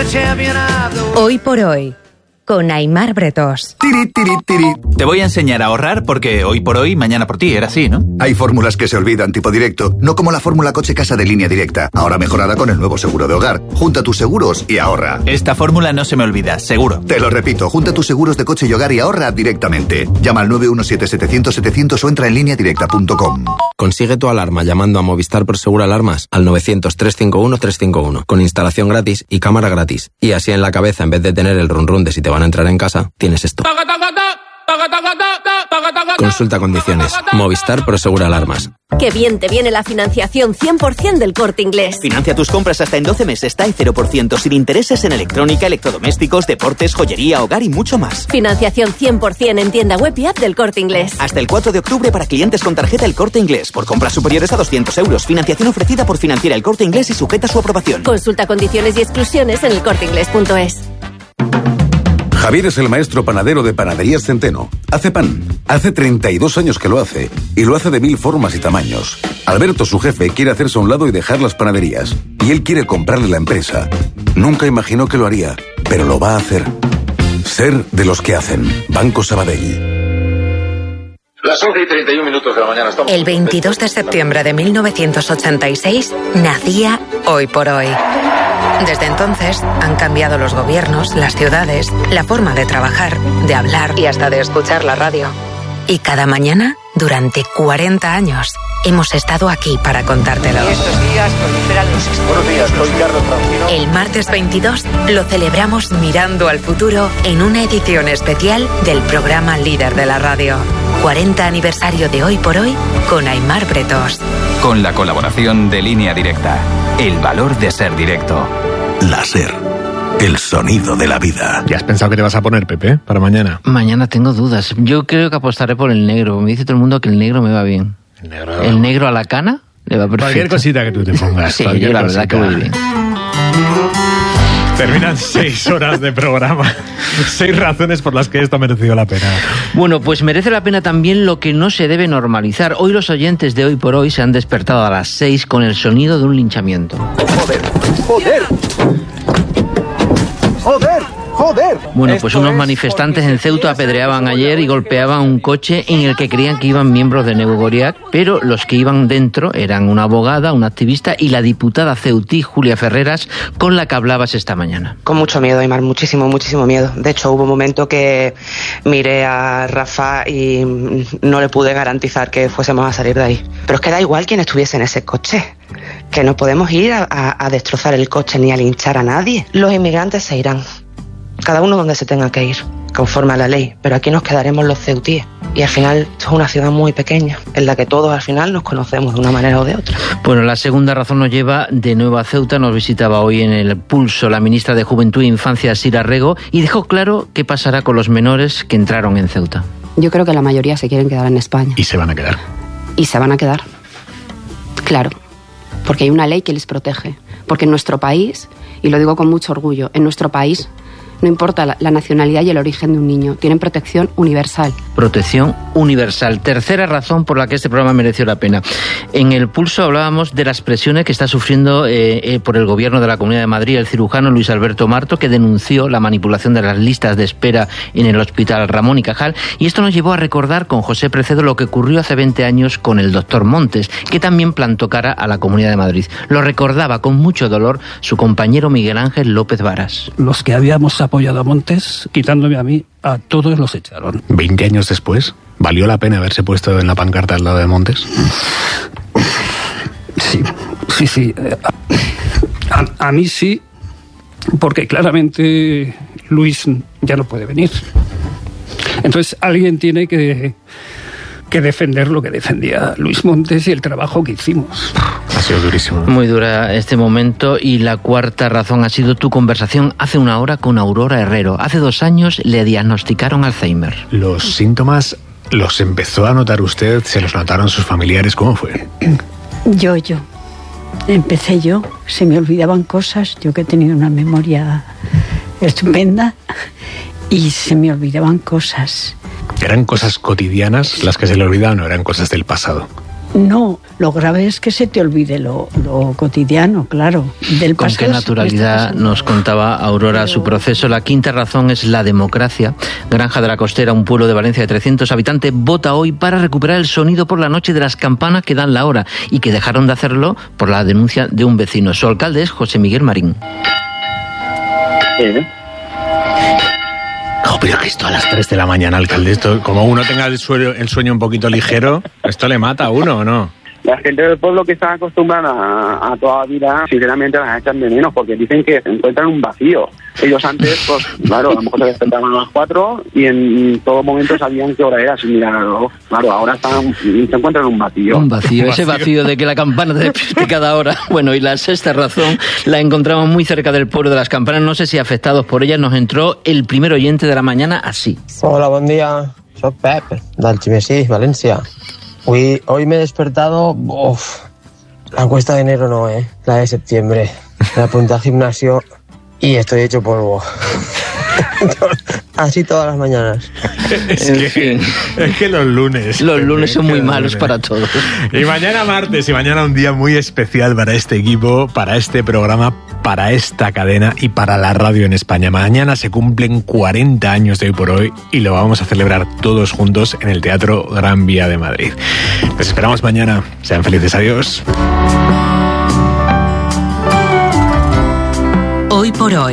Hoy por hoy, con Aimar Bretós. Tiri, tiri, tiri. Te voy a enseñar a ahorrar porque hoy por hoy, mañana por ti, era así, ¿no? Hay fórmulas que se olvidan, tipo directo, no como la fórmula coche-casa de Línea Directa, ahora mejorada con el nuevo seguro de hogar. Junta tus seguros y ahorra. Esta fórmula no se me olvida, seguro. Te lo repito, junta tus seguros de coche y hogar y ahorra directamente. Llama al 917-700-700 o entra en lineadirecta.com. Consigue tu alarma llamando a Movistar Prosegur Alarmas al 900-351-351, con instalación gratis y cámara gratis. Y así en la cabeza, en vez de tener el run run de si te van a entrar en casa, tienes esto. Consulta condiciones. Movistar Prosegur Alarmas. Qué bien te viene la financiación 100% del Corte Inglés. Financia tus compras hasta en 12 meses, TAE 0% sin intereses en electrónica, electrodomésticos, deportes, joyería, hogar y mucho más. Financiación 100% en tienda web y app del Corte Inglés. Hasta el 4 de octubre para clientes con tarjeta El Corte Inglés. Por compras superiores a 200 euros. Financiación ofrecida por Financiera El Corte Inglés y sujeta a su aprobación. Consulta condiciones y exclusiones en elcorteinglés.es. Javier es el maestro panadero de Panaderías Centeno. Hace pan. Hace 32 años que lo hace. Y lo hace de 1000 formas y tamaños. Alberto, su jefe, quiere hacerse a un lado y dejar las panaderías. Y él quiere comprarle la empresa. Nunca imaginó que lo haría, pero lo va a hacer. Ser de los que hacen. Banco Sabadell. Las 11:31 de la mañana. El 22 de septiembre de 1986 nacía Hoy por Hoy. Desde entonces han cambiado los gobiernos, las ciudades, la forma de trabajar, de hablar y hasta de escuchar la radio. Y cada mañana, durante 40 años, hemos estado aquí para contártelo. Y estos días proliferan los estrenos. Buenos días, soy Carlos Francino. El martes 22 lo celebramos mirando al futuro en una edición especial del programa líder de la radio. 40 aniversario de Hoy por Hoy con Aimar Bretós. Con la colaboración de Línea Directa. El valor de ser directo. La SER. El sonido de la vida. ¿Ya has pensado que te vas a poner, Pepe, para mañana? Mañana tengo dudas. Yo creo que apostaré por el negro. Me dice todo el mundo que el negro me va bien. ¿El negro a la cana? Le va perfecto. Cualquier cosita que tú te pongas. Sí, yo la verdad que voy bien. Terminan 6 horas de programa. 6 razones por las que esto ha merecido la pena. Bueno, pues merece la pena también lo que no se debe normalizar. Hoy los oyentes de Hoy por Hoy se han despertado a las 6 con el sonido de un linchamiento. ¡Joder! ¡Joder! ¡Joder! ¡Joder! Bueno, pues unos manifestantes en Ceuta apedreaban ayer y golpeaban un coche en el que creían que iban miembros de Neu Goriac, pero los que iban dentro eran una abogada, una activista y la diputada ceutí Julia Ferreras, con la que hablabas esta mañana. Con mucho miedo, Aimar, muchísimo miedo. De hecho, hubo un momento que miré a Rafa y no le pude garantizar que fuésemos a salir de ahí. Pero es que da igual quién estuviese en ese coche, que no podemos ir a destrozar el coche ni a linchar a nadie. Los inmigrantes se irán. Cada uno donde se tenga que ir, conforme a la ley, pero aquí nos quedaremos los ceutíes. Y al final, esto es una ciudad muy pequeña, en la que todos al final nos conocemos de una manera o de otra. Bueno, la segunda razón nos lleva de nuevo a Ceuta. Nos visitaba hoy en El Pulso la ministra de Juventud e Infancia, Sira Rego, y dejó claro qué pasará con los menores que entraron en Ceuta. Yo creo que la mayoría se quieren quedar en España. Y se van a quedar. Y se van a quedar. Claro, porque hay una ley que les protege. Porque en nuestro país, y lo digo con mucho orgullo, en nuestro país no importa la nacionalidad y el origen de un niño, tienen protección universal. Protección universal. Tercera razón por la que este programa mereció la pena. En El Pulso hablábamos de las presiones que está sufriendo por el gobierno de la Comunidad de Madrid el cirujano Luis Alberto Marto, que denunció la manipulación de las listas de espera en el Hospital Ramón y Cajal, y esto nos llevó a recordar con José Precedo lo que ocurrió hace 20 años con el doctor Montes, que también plantó cara a la Comunidad de Madrid. Lo recordaba con mucho dolor su compañero Miguel Ángel López Varas. Los que habíamos apoyado a Montes, quitándome a mí, a todos los echaron. 20 años después, ¿valió la pena haberse puesto en la pancarta al lado de Montes? Sí. A mí sí, porque claramente Luis ya no puede venir. Entonces alguien tiene que defender lo que defendía Luis Montes y el trabajo que hicimos. Ha sido durísimo. Muy dura este momento. Y la cuarta razón ha sido tu conversación hace una hora con Aurora Herrero. Hace 2 años le diagnosticaron Alzheimer. ¿Los síntomas los empezó a notar usted? ¿Se los notaron sus familiares? ¿Cómo fue? Yo. Empecé yo. Se me olvidaban cosas. Yo que he tenido una memoria estupenda. Y se me olvidaban cosas. ¿Eran cosas cotidianas las que se le olvidaban o eran cosas del pasado? No, lo grave es que se te olvide lo cotidiano, claro. Del Con qué naturalidad nos contaba Aurora su proceso. La quinta razón es la democracia. Granja de la Costera, un pueblo de Valencia de 300 habitantes, vota hoy para recuperar el sonido por la noche de las campanas que dan la hora y que dejaron de hacerlo por la denuncia de un vecino. Su alcalde es José Miguel Marín. Pero que esto a las 3 de la mañana, alcalde, esto, como uno tenga el sueño un poquito ligero, ¿esto le mata a uno o no? La gente del pueblo que está acostumbrada a toda vida, sinceramente las echan de menos porque dicen que se encuentran un vacío. Ellos antes, pues claro, a lo mejor se despertaban a las 4 y en todo momento sabían qué hora era sin mirar el reloj. Claro, ahora se encuentran en un vacío. Un vacío, ese vacío de que la campana te despierte cada hora. Bueno, y la sexta razón la encontramos muy cerca del pueblo de las campanas. No sé si afectados por ella nos entró el primer oyente de la mañana así. Hola, buen día. Soy Pep, d'Algemesí, Valencia. Hoy me he despertado, la encuesta de enero no, la de septiembre. Me apunté al gimnasio y estoy hecho polvo. Así todas las mañanas. Es que los lunes. Los lunes son muy malos para todos. Y mañana martes, y mañana un día muy especial para este equipo, para este programa, para esta cadena y para la radio en España. Mañana se cumplen 40 años de Hoy por Hoy y lo vamos a celebrar todos juntos en el Teatro Gran Vía de Madrid. Les esperamos mañana. Sean felices. Adiós. Hoy por Hoy,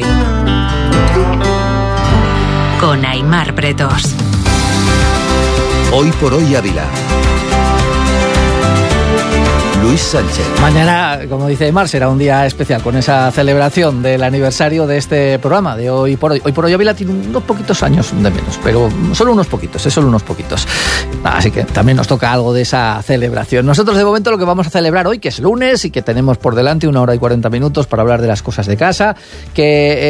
con Aimar Bretos. Hoy por Hoy Ávila. Luis Sánchez. Mañana, como dice Aimar, será un día especial con esa celebración del aniversario de este programa de Hoy por Hoy. Hoy por Hoy Ávila tiene unos poquitos años de menos, pero solo unos poquitos, Así que también nos toca algo de esa celebración. Nosotros de momento lo que vamos a celebrar hoy, que es lunes y que tenemos por delante 1 hora y 40 minutos para hablar de las cosas de casa, que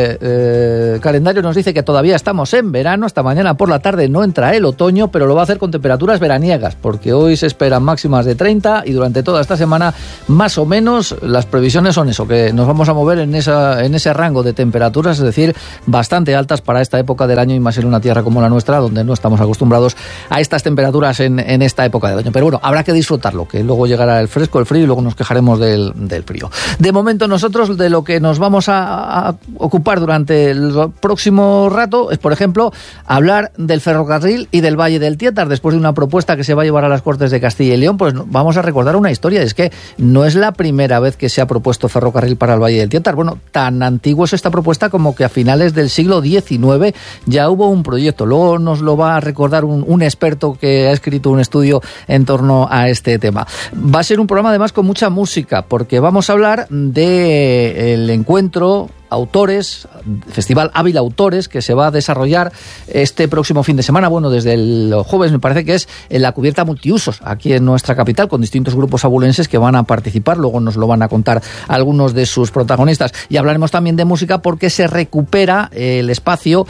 el calendario nos dice que todavía estamos en verano, hasta mañana por la tarde no entra el otoño, pero lo va a hacer con temperaturas veraniegas, porque hoy se esperan máximas de 30 y durante toda esta semana más o menos las previsiones son eso, que nos vamos a mover en ese rango de temperaturas, es decir, bastante altas para esta época del año y más en una tierra como la nuestra, donde no estamos acostumbrados a estas temperaturas en esta época del año. Pero bueno, habrá que disfrutarlo, que luego llegará el fresco, el frío y luego nos quejaremos del frío. De momento nosotros de lo que nos vamos a ocupar durante el próximo rato es, por ejemplo, hablar del ferrocarril y del Valle del Tietar. Después de una propuesta que se va a llevar a las Cortes de Castilla y León, pues vamos a recordar una historia. Es que no es la primera vez que se ha propuesto ferrocarril para el Valle del Tietar. Bueno, tan antiguo es esta propuesta como que a finales del siglo XIX ya hubo un proyecto. Luego nos lo va a recordar un experto que ha escrito un estudio en torno a este tema. Va a ser un programa además con mucha música, porque vamos a hablar del encuentro Autores, Festival Ávila Autores, que se va a desarrollar este próximo fin de semana, bueno, desde el jueves me parece que es, en la cubierta multiusos, aquí en nuestra capital, con distintos grupos abulenses que van a participar. Luego nos lo van a contar algunos de sus protagonistas. Y hablaremos también de música porque se recupera el espacio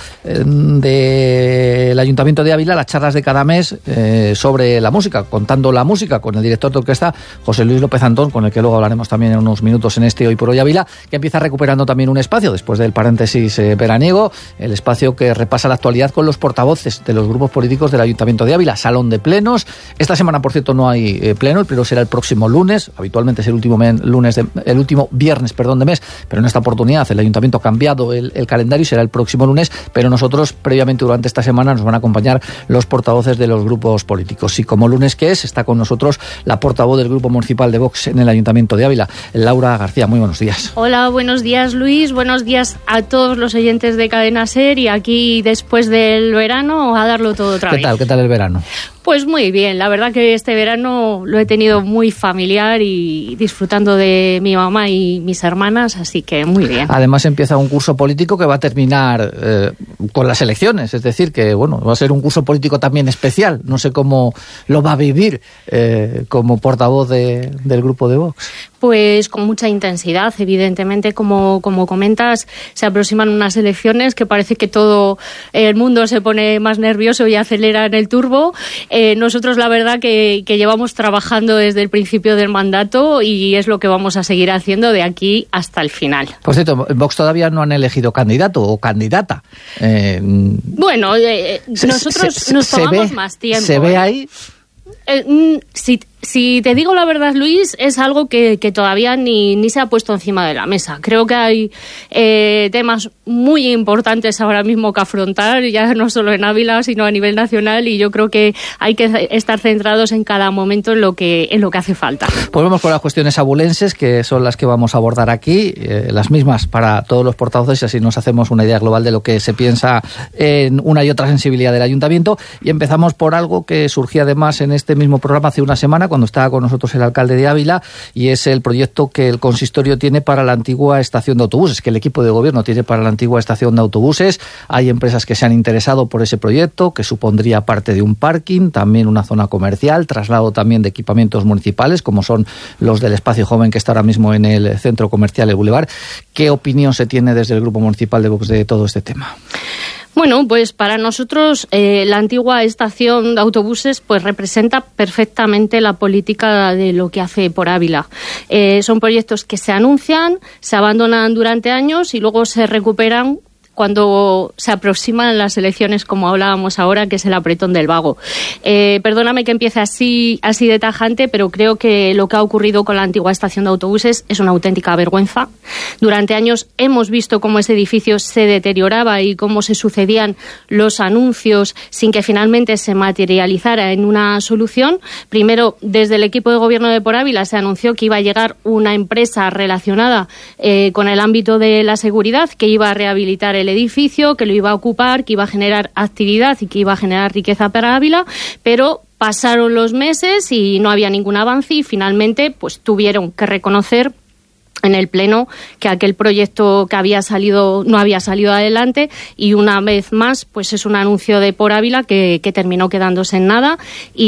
del Ayuntamiento de Ávila, las charlas de cada mes sobre la música, contando la música con el director de orquesta, José Luis López Antón, con el que luego hablaremos también en unos minutos en este Hoy por Hoy Ávila, que empieza recuperando también un espacio después del paréntesis veraniego, el espacio que repasa la actualidad con los portavoces de los grupos políticos del Ayuntamiento de Ávila. Salón de plenos. Esta semana, por cierto, no hay pleno, el pleno será el próximo lunes. Habitualmente es el último viernes de mes, pero en esta oportunidad el Ayuntamiento ha cambiado el calendario y será el próximo lunes, pero nosotros previamente durante esta semana nos van a acompañar los portavoces de los grupos políticos. Y como lunes que es, está con nosotros la portavoz del Grupo Municipal de Vox en el Ayuntamiento de Ávila, Laura García. Muy buenos días. Hola, buenos días, Luis. Buenos días a todos los oyentes de Cadena SER, y aquí después del verano a darlo todo otra vez. ¿Qué tal el verano? Pues muy bien, la verdad que este verano lo he tenido muy familiar y disfrutando de mi mamá y mis hermanas, así que muy bien. Además empieza un curso político que va a terminar con las elecciones, es decir, que bueno, va a ser un curso político también especial. No sé cómo lo va a vivir como portavoz del grupo de Vox. Pues con mucha intensidad, evidentemente, como comentas, se aproximan unas elecciones que parece que todo el mundo se pone más nervioso y acelera en el turbo. Nosotros la verdad que llevamos trabajando desde el principio del mandato y es lo que vamos a seguir haciendo de aquí hasta el final. Por cierto, Vox todavía no han elegido candidato o candidata. Bueno, nosotros nos tomamos más tiempo. ¿Se ve ahí? Si te digo la verdad, Luis, es algo que todavía ni se ha puesto encima de la mesa. Creo que hay temas muy importantes ahora mismo que afrontar, ya no solo en Ávila, sino a nivel nacional, y yo creo que hay que estar centrados en cada momento en lo que hace falta. Pues vamos con las cuestiones abulenses, que son las que vamos a abordar aquí, las mismas para todos los portavoces, y así nos hacemos una idea global de lo que se piensa en una y otra sensibilidad del Ayuntamiento. Y empezamos por algo que surgía además en este mismo programa hace una semana, cuando estaba con nosotros el alcalde de Ávila, y es el proyecto que el consistorio tiene para la antigua estación de autobuses, que el equipo de gobierno tiene para la antigua estación de autobuses. Hay empresas que se han interesado por ese proyecto, que supondría parte de un parking, también una zona comercial, traslado también de equipamientos municipales, como son los del Espacio Joven, que está ahora mismo en el centro comercial El Boulevard. ¿Qué opinión se tiene desde el Grupo Municipal de Vox de todo este tema? Bueno, pues para nosotros la antigua estación de autobuses pues representa perfectamente la política de lo que hace por Ávila. Son proyectos que se anuncian, se abandonan durante años y luego se recuperan cuando se aproximan las elecciones, como hablábamos ahora, que es el apretón del vago. Perdóname que empiece así de tajante, pero creo que lo que ha ocurrido con la antigua estación de autobuses es una auténtica vergüenza. Durante años hemos visto cómo ese edificio se deterioraba y cómo se sucedían los anuncios sin que finalmente se materializara en una solución. Primero, desde el equipo de gobierno de Por Ávila se anunció que iba a llegar una empresa relacionada con el ámbito de la seguridad, que iba a rehabilitar el edificio, que lo iba a ocupar, que iba a generar actividad y que iba a generar riqueza para Ávila, pero pasaron los meses y no había ningún avance y finalmente pues tuvieron que reconocer en el Pleno que aquel proyecto que había salido no había salido adelante, y una vez más pues es un anuncio de Por Ávila que terminó quedándose en nada.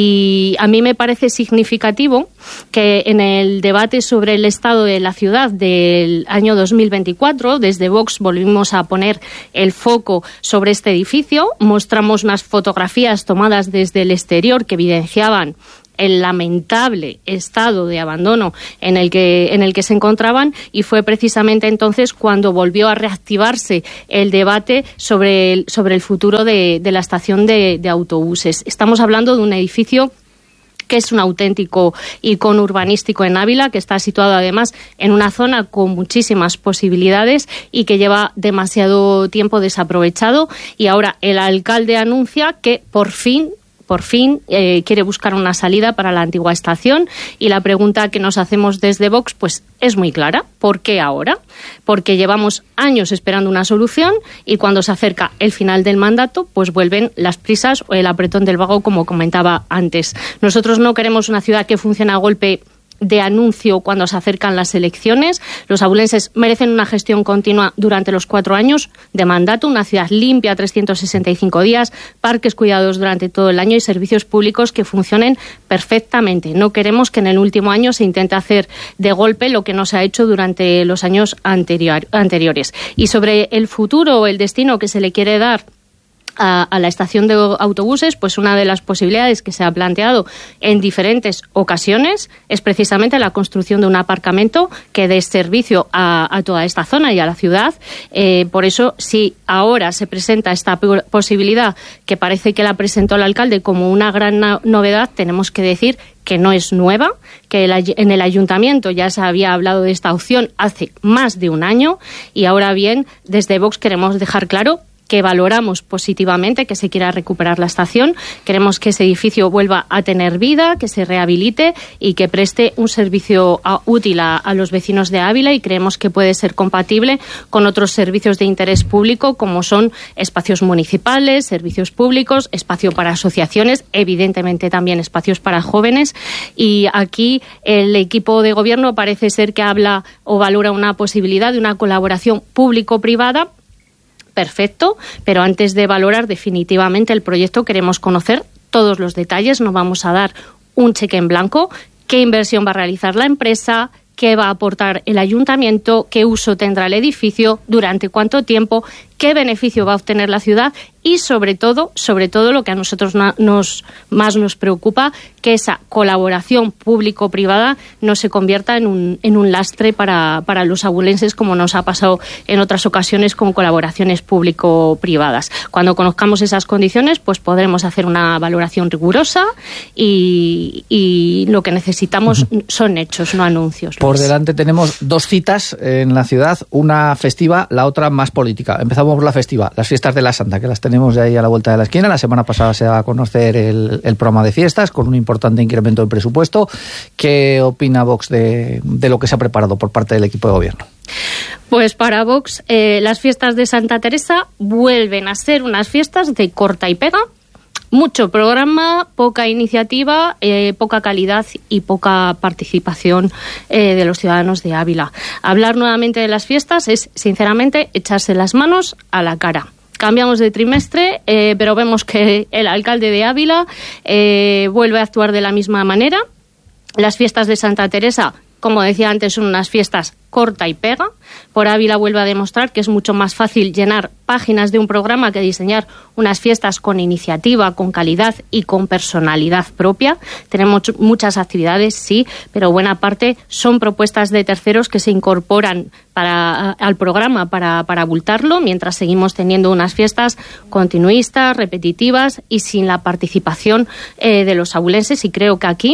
Y a mí me parece significativo que en el debate sobre el estado de la ciudad del año 2024, desde Vox volvimos a poner el foco sobre este edificio, mostramos unas fotografías tomadas desde el exterior que evidenciaban el lamentable estado de abandono en el que se encontraban, y fue precisamente entonces cuando volvió a reactivarse el debate sobre el futuro de la estación de autobuses. Estamos hablando de un edificio que es un auténtico icono urbanístico en Ávila, que está situado además en una zona con muchísimas posibilidades y que lleva demasiado tiempo desaprovechado, y ahora el alcalde anuncia que por fin quiere buscar una salida para la antigua estación, y la pregunta que nos hacemos desde Vox pues es muy clara. ¿Por qué ahora? Porque llevamos años esperando una solución y cuando se acerca el final del mandato pues vuelven las prisas o el apretón del vago, como comentaba antes. Nosotros no queremos una ciudad que funcione a golpe de anuncio cuando se acercan las elecciones. Los abulenses merecen una gestión continua durante los 4 años de mandato, una ciudad limpia 365 días, parques cuidados durante todo el año y servicios públicos que funcionen perfectamente. No queremos que en el último año se intente hacer de golpe lo que no se ha hecho durante los años anteriores. Y sobre el futuro o el destino que se le quiere dar a la estación de autobuses, pues una de las posibilidades que se ha planteado en diferentes ocasiones es precisamente la construcción de un aparcamiento que dé servicio a toda esta zona y a la ciudad. Por eso, si ahora se presenta esta posibilidad, que parece que la presentó el alcalde como una gran novedad, tenemos que decir que no es nueva, que en el ayuntamiento ya se había hablado de esta opción hace más de un año, y ahora bien, desde Vox queremos dejar claro que valoramos positivamente que se quiera recuperar la estación. Queremos que ese edificio vuelva a tener vida, que se rehabilite y que preste un servicio útil a los vecinos de Ávila, y creemos que puede ser compatible con otros servicios de interés público como son espacios municipales, servicios públicos, espacio para asociaciones, evidentemente también espacios para jóvenes. Y aquí el equipo de gobierno parece ser que habla o valora una posibilidad de una colaboración público-privada. Perfecto, pero antes de valorar definitivamente el proyecto queremos conocer todos los detalles. No vamos a dar un cheque en blanco. ¿Qué inversión va a realizar la empresa? ¿Qué va a aportar el ayuntamiento? ¿Qué uso tendrá el edificio? ¿Durante cuánto tiempo? qué beneficio va a obtener la ciudad y sobre todo lo que a nosotros más nos preocupa, que esa colaboración público-privada no se convierta en un lastre para los abulenses, como nos ha pasado en otras ocasiones con colaboraciones público-privadas. Cuando conozcamos esas condiciones, pues podremos hacer una valoración rigurosa y lo que necesitamos son hechos, no anuncios. Por delante tenemos 2 citas en la ciudad, una festiva, la otra más política. Empezamos por la festiva, las fiestas de la Santa, que las tenemos de ahí a la vuelta de la esquina. La semana pasada se da a conocer el programa de fiestas con un importante incremento del presupuesto. ¿Qué opina Vox de lo que se ha preparado por parte del equipo de gobierno? Pues para Vox, las fiestas de Santa Teresa vuelven a ser unas fiestas de corta y pega. Mucho programa, poca iniciativa, poca calidad y poca participación de los ciudadanos de Ávila. Hablar nuevamente de las fiestas es, sinceramente, echarse las manos a la cara. Cambiamos de trimestre, pero vemos que el alcalde de Ávila vuelve a actuar de la misma manera. Las fiestas de Santa Teresa, como decía antes, son unas fiestas corta y pega. Por Ávila vuelve a demostrar que es mucho más fácil llenar páginas de un programa que diseñar unas fiestas con iniciativa, con calidad y con personalidad propia. Tenemos muchas actividades, sí, pero buena parte son propuestas de terceros que se incorporan al programa para abultarlo, mientras seguimos teniendo unas fiestas continuistas, repetitivas y sin la participación de los abulenses. Y creo que aquí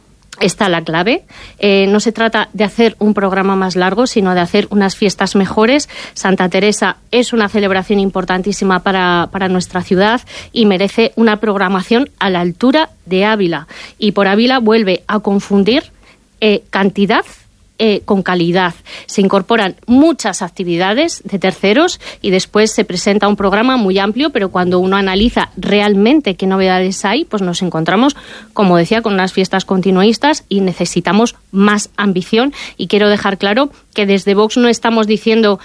está la clave. No se trata de hacer un programa más largo, sino de hacer unas fiestas mejores. Santa Teresa es una celebración importantísima para nuestra ciudad y merece una programación a la altura de Ávila. Y por Ávila vuelve a confundir cantidad con calidad. Se incorporan muchas actividades de terceros y después se presenta un programa muy amplio, pero cuando uno analiza realmente qué novedades hay, pues nos encontramos, como decía, con unas fiestas continuistas y necesitamos más ambición. Y quiero dejar claro que desde Vox no estamos diciendo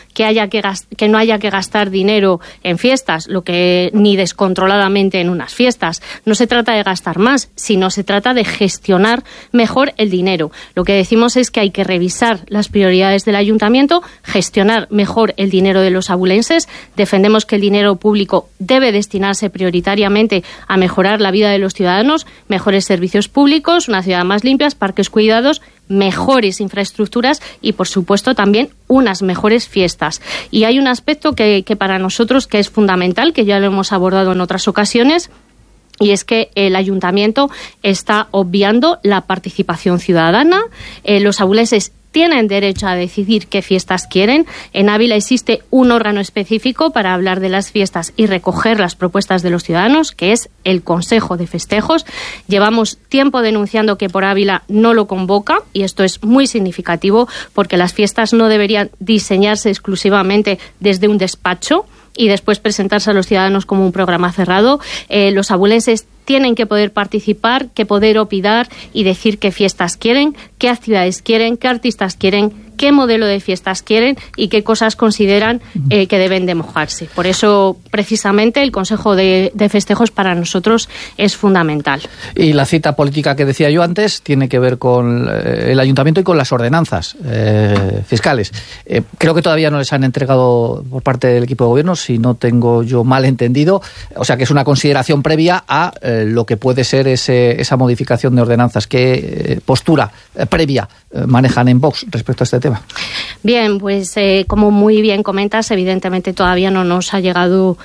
que no haya que gastar dinero en fiestas, ni descontroladamente en unas fiestas. No se trata de gastar más, sino se trata de gestionar mejor el dinero. Lo que decimos es que hay que revisar las prioridades del ayuntamiento, gestionar mejor el dinero de los abulenses. Defendemos que el dinero público debe destinarse prioritariamente a mejorar la vida de los ciudadanos, mejores servicios públicos, una ciudad más limpia, parques cuidados, mejores infraestructuras y, por supuesto, también unas mejores fiestas. Y hay un aspecto que para nosotros que es fundamental, que ya lo hemos abordado en otras ocasiones, y es que el ayuntamiento está obviando la participación ciudadana. Los abulenses tienen derecho a decidir qué fiestas quieren. En Ávila existe un órgano específico para hablar de las fiestas y recoger las propuestas de los ciudadanos, que es el Consejo de Festejos. Llevamos tiempo denunciando que por Ávila no lo convoca, y esto es muy significativo porque las fiestas no deberían diseñarse exclusivamente desde un despacho y después presentarse a los ciudadanos como un programa cerrado. Los abulenses tienen que poder participar, que poder opinar y decir qué fiestas quieren, qué actividades quieren, qué artistas quieren, qué modelo de fiestas quieren y qué cosas consideran que deben de mojarse. Por eso, precisamente, el Consejo de Festejos para nosotros es fundamental. Y la cita política que decía yo antes tiene que ver con el ayuntamiento y con las ordenanzas fiscales. Creo que todavía no les han entregado por parte del equipo de gobierno, si no tengo yo mal entendido. O sea, que es una consideración previa a lo que puede ser esa modificación de ordenanzas. ¿Qué postura previa manejan en Vox respecto a este tema? Bien, pues como muy bien comentas, evidentemente todavía no nos ha llegado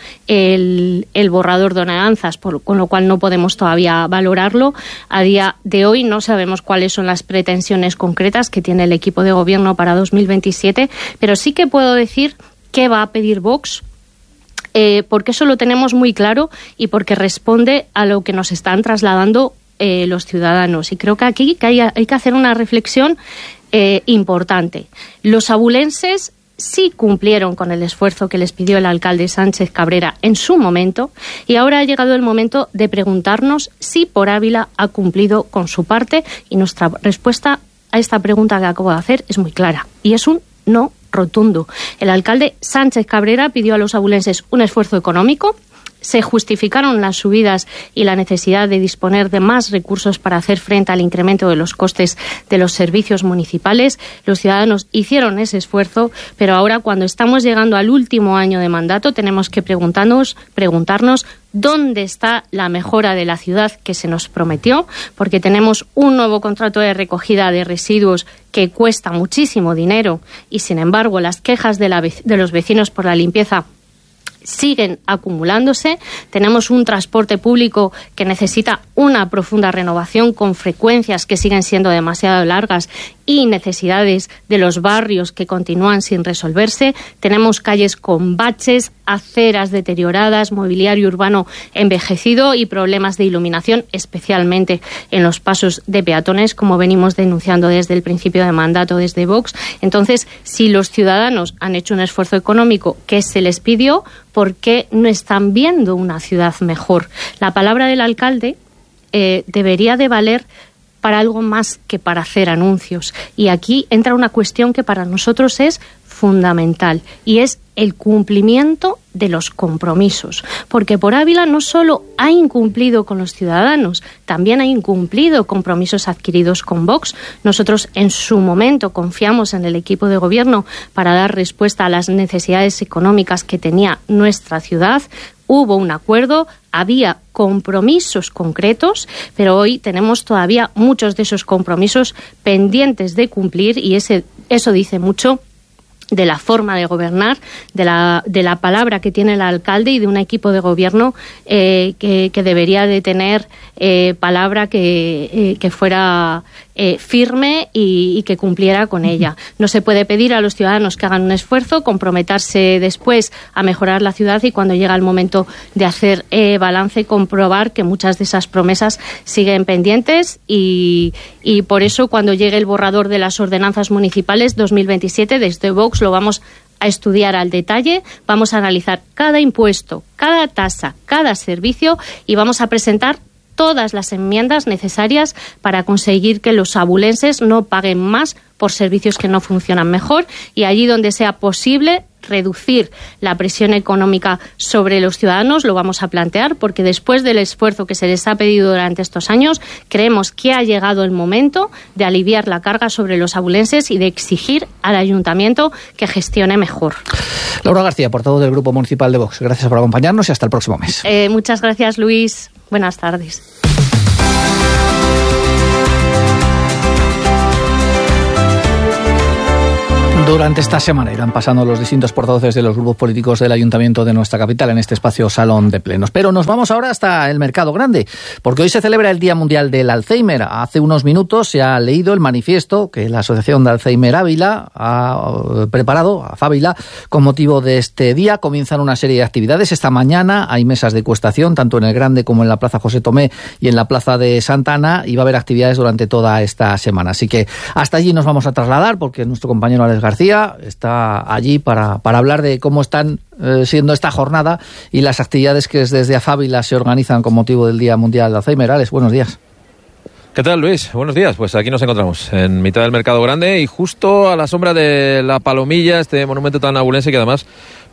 el borrador de ordenanzas, con lo cual no podemos todavía valorarlo. A día de hoy no sabemos cuáles son las pretensiones concretas que tiene el equipo de gobierno para 2027, pero sí que puedo decir qué va a pedir Vox, porque eso lo tenemos muy claro y porque responde a lo que nos están trasladando los ciudadanos. Y creo que aquí hay que hacer una reflexión importante. Los abulenses sí cumplieron con el esfuerzo que les pidió el alcalde Sánchez Cabrera en su momento, y ahora ha llegado el momento de preguntarnos si por Ávila ha cumplido con su parte, y nuestra respuesta a esta pregunta que acabo de hacer es muy clara, y es un no rotundo. El alcalde Sánchez Cabrera pidió a los abulenses un esfuerzo económico, se justificaron las subidas y la necesidad de disponer de más recursos para hacer frente al incremento de los costes de los servicios municipales. Los ciudadanos hicieron ese esfuerzo, pero ahora, cuando estamos llegando al último año de mandato, tenemos que preguntarnos dónde está la mejora de la ciudad que se nos prometió, porque tenemos un nuevo contrato de recogida de residuos que cuesta muchísimo dinero y, sin embargo, las quejas de los vecinos por la limpieza siguen acumulándose. Tenemos un transporte público que necesita una profunda renovación, con frecuencias que siguen siendo demasiado largas y necesidades de los barrios que continúan sin resolverse. Tenemos calles con baches, aceras deterioradas, mobiliario urbano envejecido y problemas de iluminación, especialmente en los pasos de peatones, como venimos denunciando desde el principio de mandato desde Vox. Entonces, si los ciudadanos han hecho un esfuerzo económico que se les pidió, ¿por qué no están viendo una ciudad mejor? La palabra del alcalde debería de valer para algo más que para hacer anuncios. Y aquí entra una cuestión que para nosotros es fundamental, y es el cumplimiento de los compromisos. Porque por Ávila no solo ha incumplido con los ciudadanos, también ha incumplido compromisos adquiridos con Vox. Nosotros en su momento confiamos en el equipo de gobierno para dar respuesta a las necesidades económicas que tenía nuestra ciudad. Hubo un acuerdo, había compromisos concretos, pero hoy tenemos todavía muchos de esos compromisos pendientes de cumplir, y eso dice mucho de la forma de gobernar, de la palabra que tiene el alcalde y de un equipo de gobierno que debería de tener palabra que fuera firme y que cumpliera con ella. No se puede pedir a los ciudadanos que hagan un esfuerzo, comprometerse después a mejorar la ciudad, y cuando llega el momento de hacer balance, comprobar que muchas de esas promesas siguen pendientes, y por eso, cuando llegue el borrador de las ordenanzas municipales 2027, desde Vox lo vamos a estudiar al detalle, vamos a analizar cada impuesto, cada tasa, cada servicio, y vamos a presentar todas las enmiendas necesarias para conseguir que los abulenses no paguen más por servicios que no funcionan mejor, y allí donde sea posible reducir la presión económica sobre los ciudadanos lo vamos a plantear, porque después del esfuerzo que se les ha pedido durante estos años, creemos que ha llegado el momento de aliviar la carga sobre los abulenses y de exigir al ayuntamiento que gestione mejor. Laura García, portavoz del Grupo Municipal de Vox, gracias por acompañarnos y hasta el próximo mes. Muchas gracias, Luis. Buenas tardes. Durante esta semana irán pasando los distintos portavoces de los grupos políticos del Ayuntamiento de nuestra capital en este espacio Salón de Plenos. Pero nos vamos ahora hasta el Mercado Grande, porque hoy se celebra el Día Mundial del Alzheimer. Hace unos minutos se ha leído el manifiesto que la Asociación de Alzheimer Ávila ha preparado a Fávila con motivo de este día. Comienzan una serie de actividades. Esta mañana hay mesas de degustación, tanto en el Grande como en la Plaza José Tomé y en la Plaza de Santa Ana, y va a haber actividades durante toda esta semana. Así que hasta allí nos vamos a trasladar, porque nuestro compañero Alex García está allí para hablar de cómo están siendo esta jornada y las actividades que desde Afávila se organizan con motivo del Día Mundial de Alzheimer. Alex, buenos días. ¿Qué tal, Luis? Buenos días. Pues aquí nos encontramos, en mitad del Mercado Grande y justo a la sombra de la Palomilla, este monumento tan abulense que además